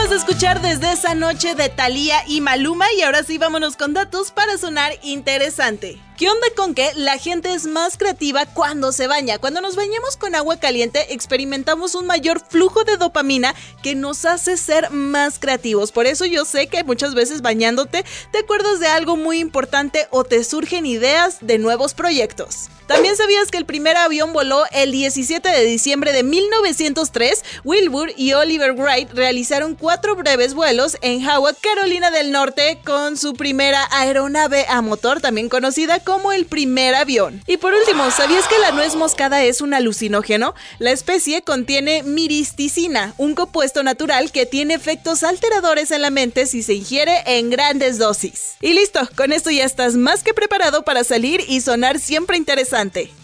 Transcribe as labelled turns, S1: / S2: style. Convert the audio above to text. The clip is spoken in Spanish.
S1: Acabamos de escuchar Desde esa noche de Thalía y Maluma y ahora sí vámonos con datos para sonar interesante. ¿Qué onda con que la gente es más creativa cuando se baña? Cuando nos bañamos con agua caliente experimentamos un mayor flujo de dopamina que nos hace ser más creativos. Por eso yo sé que muchas veces bañándote te acuerdas de algo muy importante o te surgen ideas de nuevos proyectos. ¿También sabías que el primer avión voló el 17 de diciembre de 1903? Wilbur y Oliver Wright realizaron 4 breves vuelos en Howard, Carolina del Norte, con su primera aeronave a motor, también conocida como el primer avión. Y por último, ¿sabías que la nuez moscada es un alucinógeno? La especie contiene miristicina, un compuesto natural que tiene efectos alteradores en la mente si se ingiere en grandes dosis. Y listo, con esto ya estás más que preparado para salir y sonar siempre interesante.